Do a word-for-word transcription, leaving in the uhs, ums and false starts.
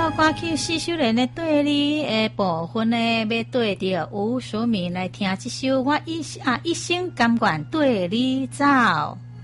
歌曲四首人的对你的部分呢，要对着吴淑敏来听这首我一啊一生甘愿对你走。